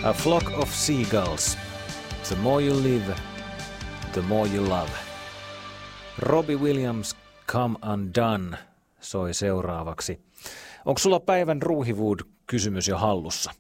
A flock of seagulls. The more you live, the more you love. Robbie Williams, Come Undone, soi seuraavaksi. Onko sulla päivän Ruuhiwood-kysymys jo hallussa?